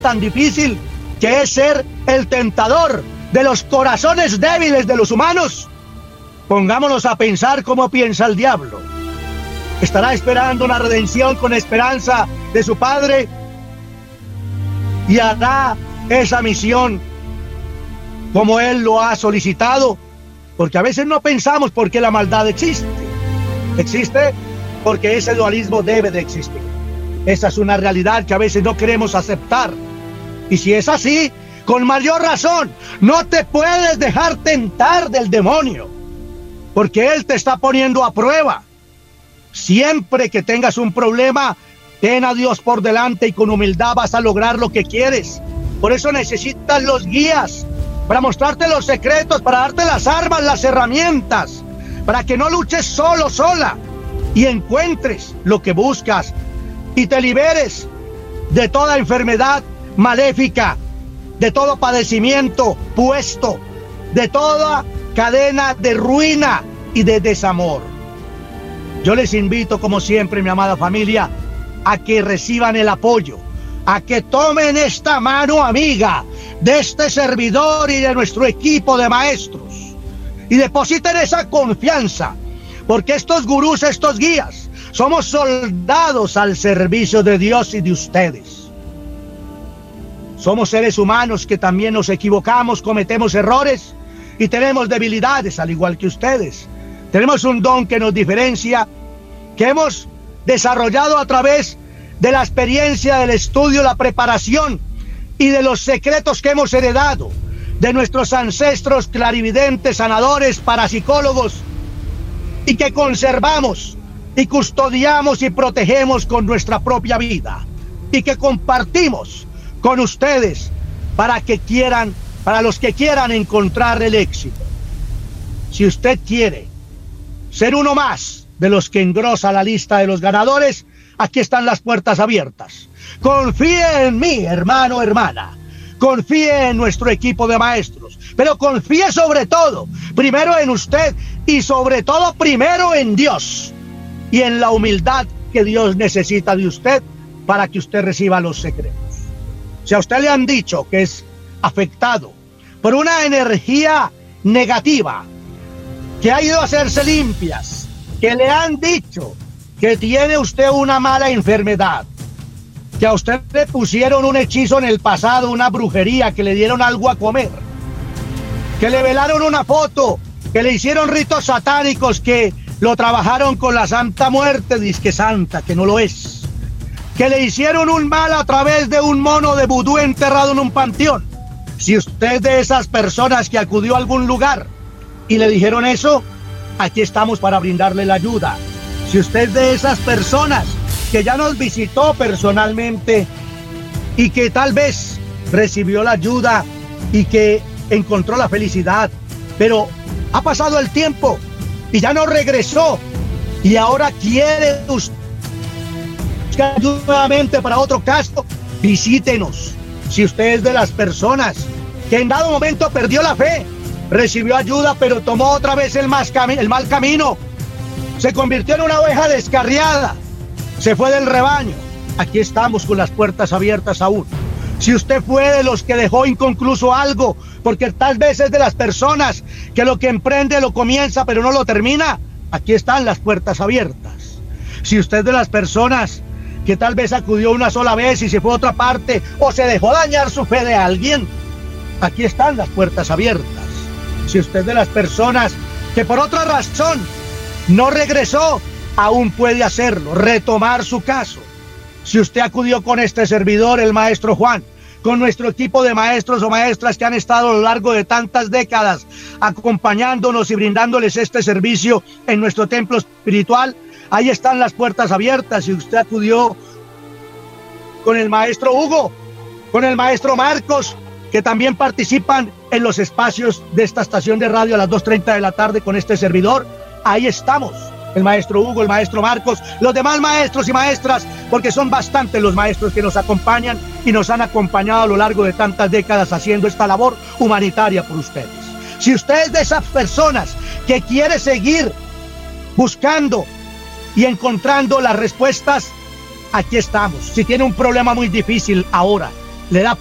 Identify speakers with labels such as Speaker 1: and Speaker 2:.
Speaker 1: tan difícil que es ser el tentador de los corazones débiles de los humanos. Pongámonos a pensar cómo piensa el diablo. ¿Estará esperando una redención con esperanza de su Padre? ¿Y hará esa misión como Él lo ha solicitado? Porque a veces no pensamos por qué la maldad existe. Existe porque ese dualismo debe de existir. Esa es una realidad que a veces no queremos aceptar. Y si es así, con mayor razón, no te puedes dejar tentar del demonio, porque Él te está poniendo a prueba. Siempre que tengas un problema, ten a Dios por delante y con humildad vas a lograr lo que quieres. Por eso necesitas los guías, para mostrarte los secretos, para darte las armas, las herramientas, para que no luches solo, sola, y encuentres lo que buscas y te liberes de toda enfermedad maléfica, de todo padecimiento puesto, de toda cadena de ruina y de desamor. Yo les invito, como siempre, mi amada familia, a que reciban el apoyo, a que tomen esta mano amiga de este servidor y de nuestro equipo de maestros y depositen esa confianza, porque estos gurús, estos guías, somos soldados al servicio de Dios y de ustedes. Somos seres humanos que también nos equivocamos, cometemos errores y tenemos debilidades al igual que ustedes. Tenemos un don que nos diferencia, que hemos desarrollado a través de la experiencia, del estudio, la preparación y de los secretos que hemos heredado de nuestros ancestros clarividentes, sanadores, parapsicólogos, y que conservamos y custodiamos y protegemos con nuestra propia vida y que compartimos con ustedes para los que quieran encontrar el éxito. Si usted quiere ser uno más de los que engrosa la lista de los ganadores, aquí están las puertas abiertas. Confíe en mí, hermano, hermana. Confíe en nuestro equipo de maestros, pero confíe sobre todo, primero en usted y sobre todo primero en Dios y en la humildad que Dios necesita de usted para que usted reciba los secretos. Si a usted le han dicho que es afectado por una energía negativa, que ha ido a hacerse limpias, que le han dicho que tiene usted una mala enfermedad, que a usted le pusieron un hechizo en el pasado, una brujería, que le dieron algo a comer, que le velaron una foto, que le hicieron ritos satánicos, que lo trabajaron con la Santa Muerte, disque santa, que no lo es, que le hicieron un mal a través de un mono de vudú enterrado en un panteón. Si usted es de esas personas que acudió a algún lugar y le dijeron eso, aquí estamos para brindarle la ayuda. Si usted es de esas personas que ya nos visitó personalmente y que tal vez recibió la ayuda y que encontró la felicidad, pero ha pasado el tiempo y ya no regresó y ahora quiere buscar ayuda nuevamente para otro caso, visítenos. Si usted es de las personas que en dado momento perdió la fe, recibió ayuda pero tomó otra vez el mal camino, se convirtió en una oveja descarriada, se fue del rebaño, aquí estamos con las puertas abiertas aún. Si usted fue de los que dejó inconcluso algo, porque tal vez es de las personas que lo que emprende lo comienza pero no lo termina, aquí están las puertas abiertas. Si usted es de las personas que tal vez acudió una sola vez y se fue a otra parte, o se dejó dañar su fe de alguien, aquí están las puertas abiertas. Si usted es de las personas que por otra razón no regresó, aún puede hacerlo, retomar su caso. Si usted acudió con este servidor, el maestro Juan, con nuestro equipo de maestros o maestras que han estado a lo largo de tantas décadas acompañándonos y brindándoles este servicio en nuestro templo espiritual, ahí están las puertas abiertas. Si usted acudió con el maestro Hugo, con el maestro Marcos, que también participan en los espacios de esta estación de radio a las 2:30 de la tarde con este servidor, ahí estamos. El maestro Hugo, el maestro Marcos, los demás maestros y maestras, porque son bastantes los maestros que nos acompañan y nos han acompañado a lo largo de tantas décadas haciendo esta labor humanitaria por ustedes. Si usted es de esas personas que quiere seguir buscando y encontrando las respuestas, aquí estamos. Si tiene un problema muy difícil ahora, le da